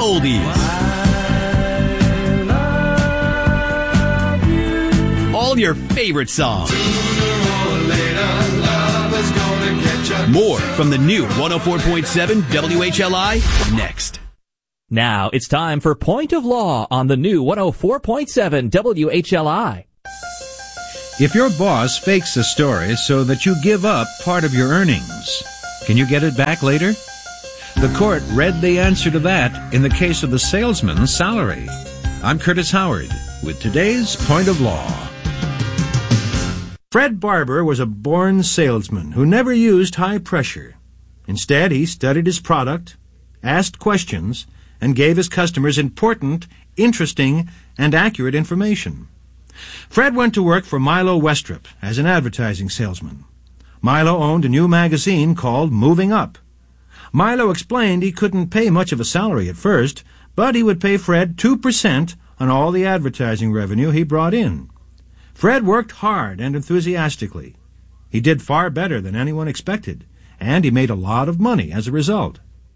oldies. All your favorite songs. More from the new 104.7 WHLI next. Now it's time for Point of Law on the new 104.7 WHLI. If your boss fakes a story so that you give up part of your earnings, can you get it back later? The court read the answer to that in the case of the salesman's salary. I'm Curtis Howard with today's Point of Law. Fred Barber was a born salesman who never used high pressure. Instead, he studied his product, asked questions, and gave his customers important, interesting, and accurate information. Fred went to work for Milo Westrop as an advertising salesman. Milo owned a new magazine called Moving Up. Milo explained he couldn't pay much of a salary at first, but he would pay Fred 2% on all the advertising revenue he brought in. Fred worked hard and enthusiastically. He did far better than anyone expected, and he made a lot of money as a result.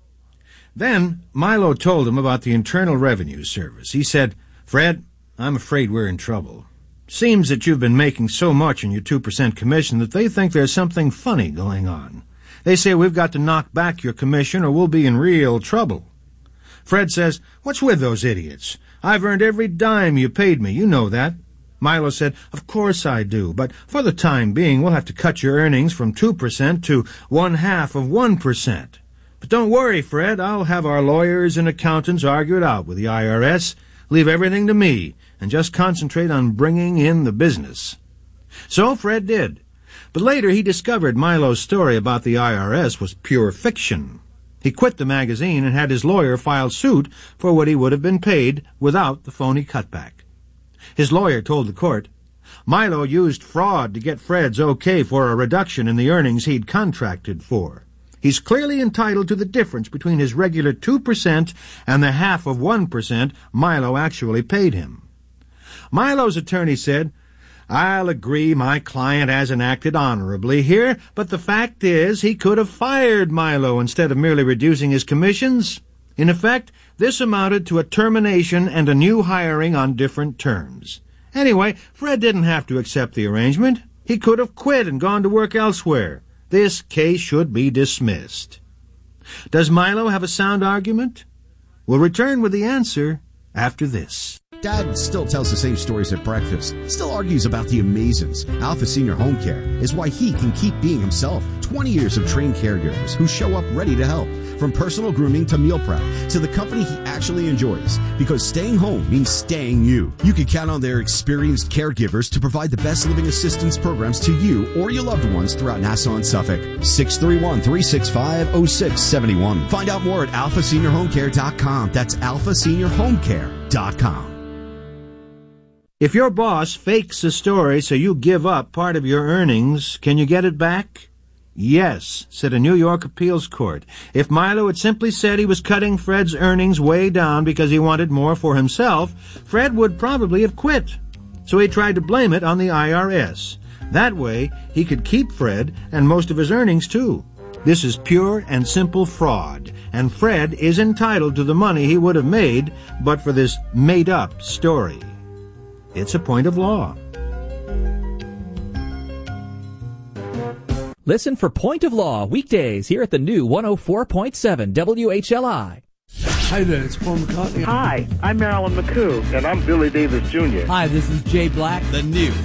Then Milo told him about the Internal Revenue Service. He said, "Fred, I'm afraid we're in trouble. Seems that you've been making so much in your 2% commission that they think there's something funny going on. They say we've got to knock back your commission or we'll be in real trouble." Fred says, "What's with those idiots? I've earned every dime you paid me. You know that." Milo said, "Of course I do, but for the time being we'll have to cut your earnings from 2% to 1/2 of 1%. But don't worry, Fred, I'll have our lawyers and accountants argue it out with the IRS. Leave everything to me, and just concentrate on bringing in the business." So Fred did. But later he discovered Milo's story about the IRS was pure fiction. He quit the magazine and had his lawyer file suit for what he would have been paid without the phony cutback. His lawyer told the court, Milo used fraud to get Fred's okay for a reduction in the earnings he'd contracted for. He's clearly entitled to the difference between his regular 2% and the 1/2 of 1% Milo actually paid him. Milo's attorney said, "I'll agree my client hasn't acted honorably here, but the fact is he could have fired Milo instead of merely reducing his commissions. In effect, this amounted to a termination and a new hiring on different terms. Anyway, Fred didn't have to accept the arrangement. He could have quit and gone to work elsewhere. This case should be dismissed." Does Milo have a sound argument? We'll return with the answer after this. Dad still tells the same stories at breakfast, still argues about the Amazons. Alpha Senior Home Care is why he can keep being himself. 20 years of trained caregivers who show up ready to help. From personal grooming to meal prep to the company he actually enjoys. Because staying home means staying you. You can count on their experienced caregivers to provide the best living assistance programs to you or your loved ones throughout Nassau and Suffolk. 631-365-0671. Find out more at alphaseniorhomecare.com. That's alphaseniorhomecare.com. If your boss fakes a story so you give up part of your earnings, can you get it back? Yes, said a New York appeals court. If Milo had simply said he was cutting Fred's earnings way down because he wanted more for himself, Fred would probably have quit. So he tried to blame it on the IRS. That way, he could keep Fred and most of his earnings, too. This is pure and simple fraud, and Fred is entitled to the money he would have made but for this made-up story. It's a point of law. Listen for Point of Law weekdays here at the new 104.7 WHLI. Hi there, it's Paul McCartney. Hi, I'm Marilyn McCoo. And I'm Billy Davis Jr. Hi, this is Jay Black. The new